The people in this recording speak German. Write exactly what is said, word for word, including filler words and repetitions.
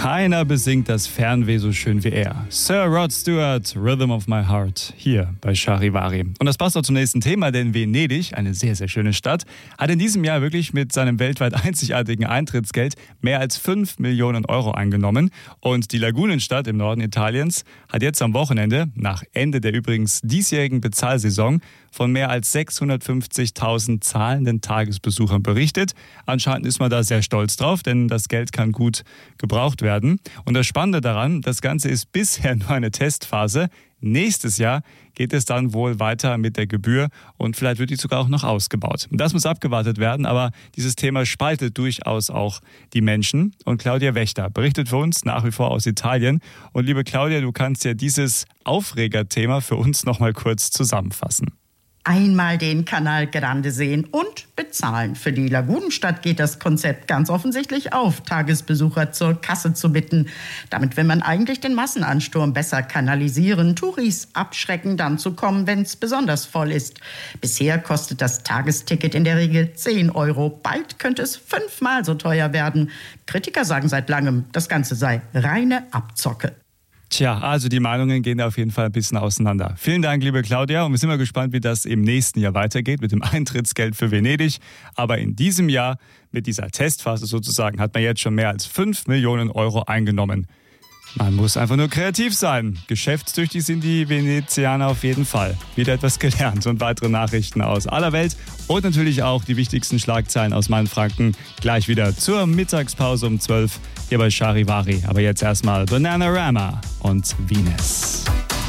Keiner besingt das Fernweh so schön wie er. Sir Rod Stewart, Rhythm of My Heart, hier bei Charivari. Und das passt auch zum nächsten Thema, denn Venedig, eine sehr, sehr schöne Stadt, hat in diesem Jahr wirklich mit seinem weltweit einzigartigen Eintrittsgeld mehr als fünf Millionen Euro eingenommen. Und die Lagunenstadt im Norden Italiens hat jetzt am Wochenende, nach Ende der übrigens diesjährigen Bezahlsaison, von mehr als sechshundertfünfzigtausend zahlenden Tagesbesuchern berichtet. Anscheinend ist man da sehr stolz drauf, denn das Geld kann gut gebraucht werden. Und das Spannende daran, das Ganze ist bisher nur eine Testphase. Nächstes Jahr geht es dann wohl weiter mit der Gebühr und vielleicht wird die sogar auch noch ausgebaut. Das muss abgewartet werden, aber dieses Thema spaltet durchaus auch die Menschen. Und Claudia Wächter berichtet für uns nach wie vor aus Italien. Und liebe Claudia, du kannst ja dieses Aufregerthema für uns noch mal kurz zusammenfassen. Einmal den Canal Grande sehen und bezahlen. Für die Lagunenstadt geht das Konzept ganz offensichtlich auf, Tagesbesucher zur Kasse zu bitten. Damit will man eigentlich den Massenansturm besser kanalisieren, Touris abschrecken, dann zu kommen, wenn es besonders voll ist. Bisher kostet das Tagesticket in der Regel zehn Euro. Bald könnte es fünfmal so teuer werden. Kritiker sagen seit langem, das Ganze sei reine Abzocke. Tja, also die Meinungen gehen da auf jeden Fall ein bisschen auseinander. Vielen Dank, liebe Claudia. Und wir sind mal gespannt, wie das im nächsten Jahr weitergeht mit dem Eintrittsgeld für Venedig. Aber in diesem Jahr, mit dieser Testphase sozusagen, hat man jetzt schon mehr als fünf Millionen Euro eingenommen. Man muss einfach nur kreativ sein. Geschäftstüchtig sind die Venezianer auf jeden Fall. Wieder etwas gelernt und weitere Nachrichten aus aller Welt und natürlich auch die wichtigsten Schlagzeilen aus Mainfranken gleich wieder zur Mittagspause um zwölf hier bei Charivari. Aber jetzt erstmal Bananarama und Venus.